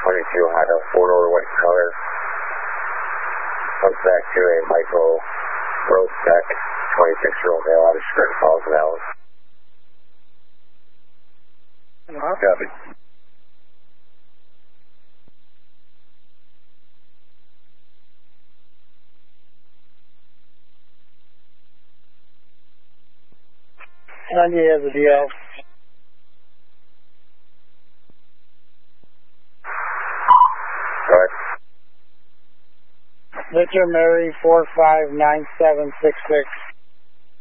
22 Honda, 4-door white color. Comes back to a Michael Road Spec, 26-year-old male out of Script Falls, Dallas. Copy. Sunday has a DL. Go ahead. Victor Mary 459766.